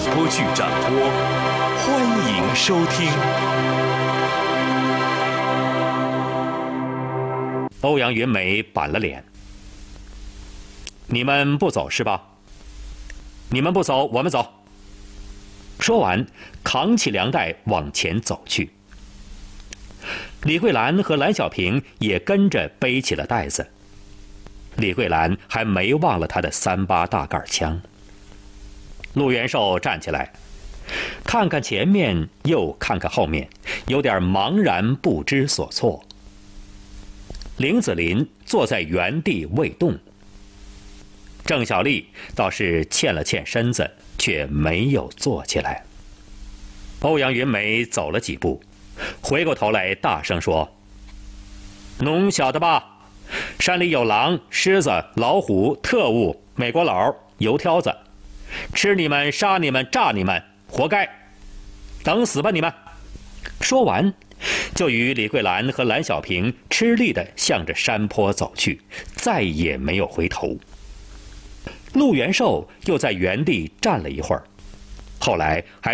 播剧展播，欢迎收听。欧阳云梅板了脸：“你们不走是吧？你们不走，我们走。”说完，扛起粮袋往前走去。李桂兰和蓝小平也跟着背起了袋子。李桂兰还没忘了她的38大盖枪。陆元寿站起来，看看前面，又看看后面，有点茫然不知所措。林子霖坐在原地未动。郑小丽倒是欠了欠身子，却没有坐起来。欧阳云梅走了几步，回过头来大声说：“侬晓得吧？山里有狼、狮子、老虎、特务、美国佬、油挑子，吃你们、杀你们、炸你们，活该！等死吧你们！”说完，就与李桂兰和蓝小平吃力地向着山坡走去，再也没有回头。陆元寿又在原地站了一会儿，后来还